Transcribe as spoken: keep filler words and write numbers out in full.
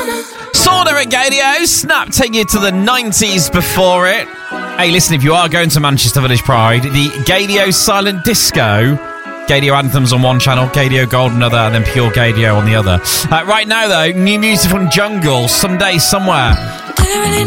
Sauna at Gadio, Snap take you to the nineties before it. Hey, listen, if you are going to Manchester Village Pride, the Gadio Silent Disco, Gadio Anthems on one channel, Gadio Gold another, and then Pure Gadio on the other. Uh, right now, though, new music from Jungle, Someday Somewhere. Do you really